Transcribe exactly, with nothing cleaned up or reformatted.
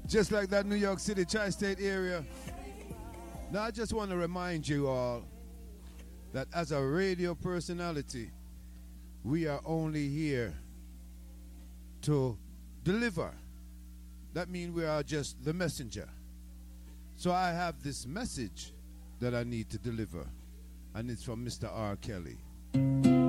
Just like that New York City tri-state area. Now I just want to remind you all that as a radio personality, we are only here to deliver. That means we are just the messenger. So I have this message that I need to deliver, and it's from Mister R. Kelly.